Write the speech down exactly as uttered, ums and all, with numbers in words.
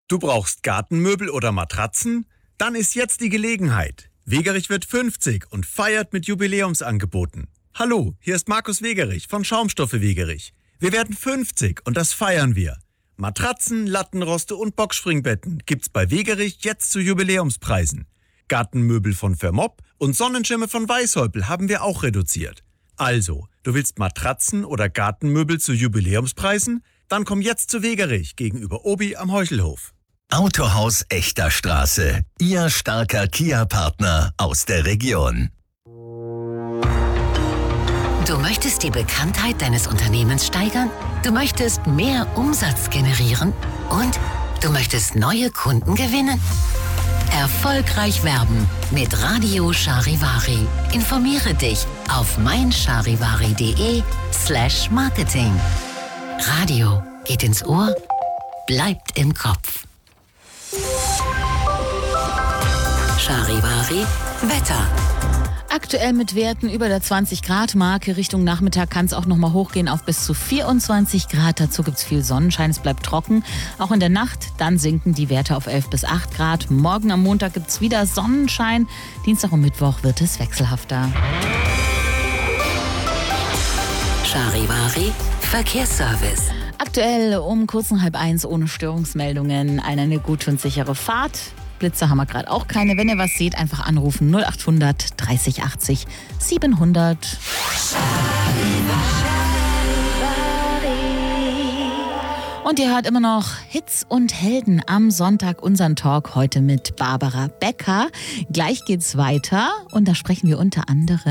Du brauchst Gartenmöbel oder Matratzen? Dann ist jetzt die Gelegenheit. Wegerich wird fünfzig und feiert mit Jubiläumsangeboten. Hallo, hier ist Markus Wegerich von Schaumstoffe Wegerich. Wir werden fünfzig und das feiern wir. Matratzen, Lattenroste und Boxspringbetten gibt's bei Wegerich jetzt zu Jubiläumspreisen. Gartenmöbel von Vermopp und Sonnenschirme von Weißhäupl haben wir auch reduziert. Also, du willst Matratzen oder Gartenmöbel zu Jubiläumspreisen? Dann komm jetzt zu Wegerich gegenüber Obi am Heuchelhof. Autohaus Echter Straße, Ihr starker Kia-Partner aus der Region. Du möchtest die Bekanntheit deines Unternehmens steigern? Du möchtest mehr Umsatz generieren? Und du möchtest neue Kunden gewinnen? Erfolgreich werben mit Radio Charivari. Informiere dich auf meincharivari.de slash marketing. Radio geht ins Ohr, bleibt im Kopf. Charivari Wetter. Aktuell mit Werten über der zwanzig Grad Marke. Richtung Nachmittag kann es auch noch mal hochgehen auf bis zu vierundzwanzig Grad. Dazu gibt es viel Sonnenschein, es bleibt trocken. Auch in der Nacht, dann sinken die Werte auf elf bis acht Grad. Morgen am Montag gibt es wieder Sonnenschein. Dienstag und Mittwoch wird es wechselhafter. Charivari Verkehrsservice. Aktuell um kurz nach halb eins ohne Störungsmeldungen. Eine gute und sichere Fahrt. Blitze haben wir gerade auch keine. Wenn ihr was seht, einfach anrufen. null acht hundert dreißig achtzig siebenhundert. Und ihr hört immer noch Hits und Helden am Sonntag, unseren Talk heute mit Barbara Becker. Gleich geht's weiter und da sprechen wir unter anderem